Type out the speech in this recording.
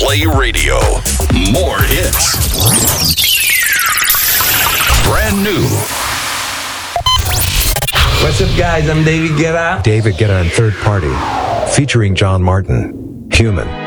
Play Radio. More hits. Brand new. What's up, guys? I'm David Guetta. David Guetta and Third Party, featuring John Martin. Human.